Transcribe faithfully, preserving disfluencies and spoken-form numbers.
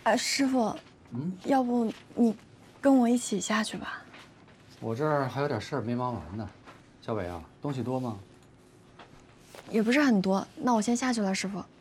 啊，师傅，嗯，要不你跟我一起下去吧？ 我这儿还有点事儿没忙完呢。小伟啊，东西多吗？ 也不是很多，那我先下去了，师傅。